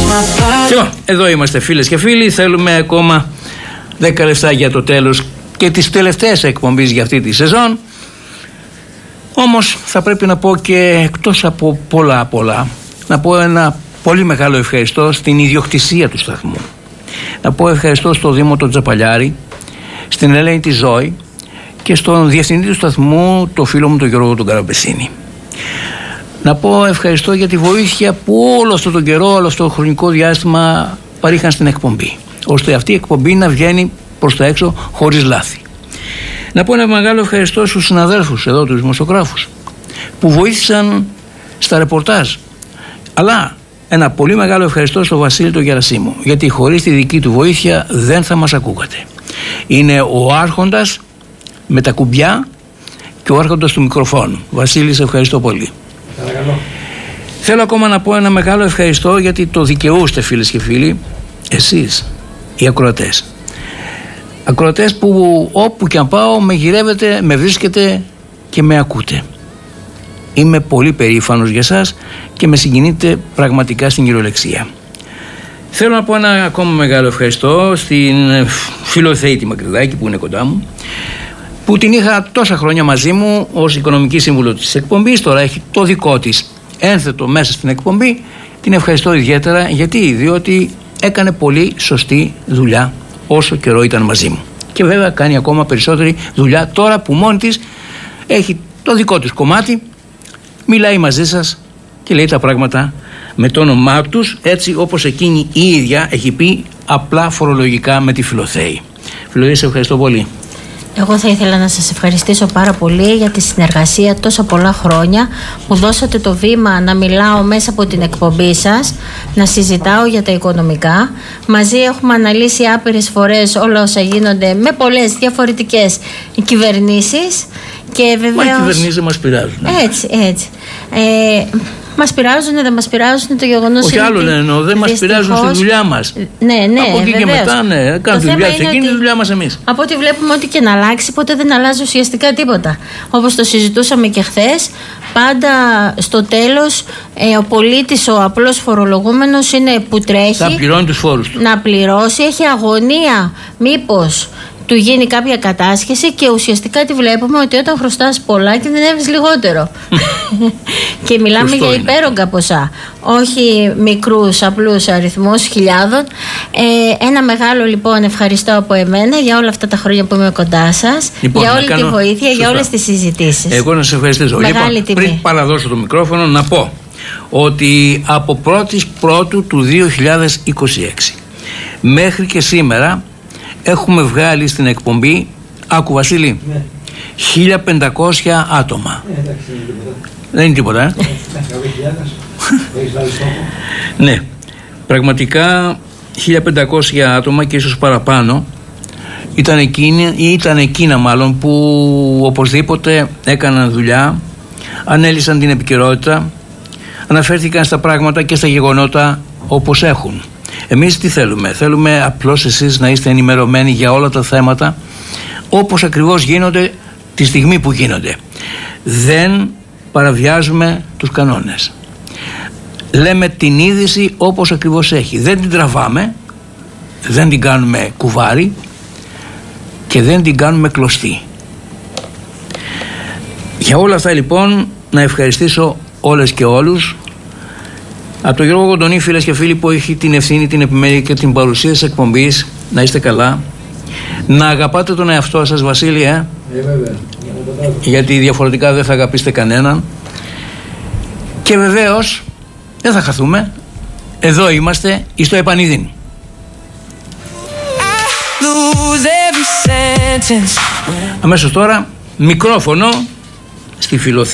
Λοιπόν, εδώ είμαστε φίλες και φίλοι. Θέλουμε ακόμα 10 λεπτά για το τέλος και τις τελευταίες εκπομπής για αυτή τη σεζόν. Όμως θα πρέπει να πω και εκτός από πολλά να πω ένα πολύ μεγάλο ευχαριστώ στην ιδιοκτησία του σταθμού. Να πω ευχαριστώ στο Δήμο τον Τζαπαλιάρη, στην Ελένη τη Ζώη και στον διευθυντή του σταθμού, το φίλο μου τον Γιώργο τον Καραμπεσίνη. Να πω ευχαριστώ για τη βοήθεια που όλο αυτό τον καιρό, όλο αυτό το χρονικό διάστημα παρήχαν στην εκπομπή, ώστε αυτή η εκπομπή να βγαίνει προς τα έξω χωρίς λάθη. Να πω ένα μεγάλο ευχαριστώ στους συναδέλφους εδώ, τους δημοσιογράφους, που βοήθησαν στα ρεπορτάζ. Αλλά ένα πολύ μεγάλο ευχαριστώ στο Βασίλη τον Γερασίμο, γιατί χωρίς τη δική του βοήθεια δεν θα μας ακούγατε. Είναι ο άρχοντας με τα κουμπιά και ο άρχοντας του μικροφόνου. Βασίλη, σε ευχαριστώ πολύ. Παρακαλώ. Θέλω ακόμα να πω ένα μεγάλο ευχαριστώ, γιατί το δικαιούστε φίλες και φίλοι, εσείς οι ακροατές. Ακροατές που όπου και αν πάω με γυρεύετε, με βρίσκετε και με ακούτε. Είμαι πολύ περήφανος για σας και με συγκινείτε πραγματικά στην κυριολεξία. Θέλω να πω ένα ακόμα μεγάλο ευχαριστώ στην Φιλοθέη τη Μακρυδάκη που είναι κοντά μου, που την είχα τόσα χρόνια μαζί μου ως οικονομική σύμβουλο της εκπομπής. Τώρα έχει το δικό της ένθετο μέσα στην εκπομπή. Την ευχαριστώ ιδιαίτερα, διότι έκανε πολύ σωστή δουλειά όσο καιρό ήταν μαζί μου. Και βέβαια κάνει ακόμα περισσότερη δουλειά τώρα που μόνη της έχει το δικό της κομμάτι, μιλάει μαζί σας και λέει τα πράγματα με το όνομά τους, έτσι όπως εκείνη η ίδια έχει πει απλά φορολογικά με τη Φιλοθέη. Φιλοθέη, σε ευχαριστώ πολύ. Εγώ θα ήθελα να σας ευχαριστήσω πάρα πολύ για τη συνεργασία τόσα πολλά χρόνια. Μου δώσατε το βήμα να μιλάω μέσα από την εκπομπή σας, να συζητάω για τα οικονομικά. Μαζί έχουμε αναλύσει άπειρες φορές όλα όσα γίνονται με πολλές διαφορετικές κυβερνήσεις. Και βεβαίως... Μα οι κυβερνήσεις μας πειράζουν. Έτσι. Μας πειράζουν, δεν μας πειράζουν, το γεγονός. Όχι, άλλο λένε, δεν μας πειράζουν στη δουλειά μας. Ναι, από εκεί βεβαίως. Και μετά, κάνουν τη δουλειά τους, εκείνη τη δουλειά μας εμείς. Από ό,τι βλέπουμε, ό,τι και να αλλάξει, ποτέ δεν αλλάζει ουσιαστικά τίποτα. Όπως το συζητούσαμε και χθες, πάντα στο τέλος ο πολίτης, ο απλός φορολογούμενος είναι που τρέχει. Θα πληρώνει τους φόρους του. Να πληρώσει, έχει αγωνία μήπως του γίνει κάποια κατάσχεση, και ουσιαστικά τη βλέπουμε ότι όταν χρωστάς πολλά κινδυνεύεις λιγότερο. Και μιλάμε για υπέρογκα ποσά, όχι μικρούς απλούς αριθμούς χιλιάδων. Ένα μεγάλο λοιπόν ευχαριστώ από εμένα για όλα αυτά τα χρόνια που είμαι κοντά σας, λοιπόν, για όλη τη βοήθεια, για όλες τις συζητήσεις. Εγώ να σας ευχαριστήσω. Μεγάλη τιμή. Πριν παραδώσω το μικρόφωνο, να πω ότι από 1η Πρώτου του 2026 μέχρι και σήμερα έχουμε βγάλει στην εκπομπή, άκου Βασίλη, 1.500 άτομα. Δεν είναι τίποτα, Ναι, πραγματικά 1.500 άτομα και ίσως παραπάνω ήταν εκείνα μάλλον που οπωσδήποτε έκαναν δουλειά, ανέλυσαν την επικαιρότητα, αναφέρθηκαν στα πράγματα και στα γεγονότα όπως έχουν. Εμείς τι θέλουμε? Θέλουμε απλώς εσείς να είστε ενημερωμένοι για όλα τα θέματα όπως ακριβώς γίνονται τη στιγμή που γίνονται. Δεν παραβιάζουμε τους κανόνες. Λέμε την είδηση όπως ακριβώς έχει. Δεν την τραβάμε, δεν την κάνουμε κουβάρι και δεν την κάνουμε κλωστή. Για όλα αυτά λοιπόν να ευχαριστήσω όλες και όλους. Από τον Γιώργο Κοντονή, φίλες και φίλοι, που έχει την ευθύνη, την επιμέλεια και την παρουσία της εκπομπής, να είστε καλά. Να αγαπάτε τον εαυτό σας, Βασίλη, βέβαια. Γιατί διαφορετικά δεν θα αγαπήσετε κανέναν. Και βεβαίως δεν θα χαθούμε. Εδώ είμαστε, εις το επανειδήν. Αμέσως τώρα μικρόφωνο στη Φιλοθέη.